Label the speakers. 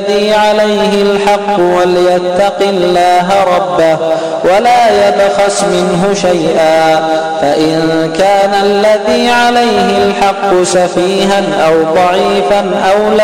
Speaker 1: الذي عليه الحق وليتق الله ربه ولا يبخس منه شيئا، فإن كان الذي عليه الحق سفيها أو ضعيفا أو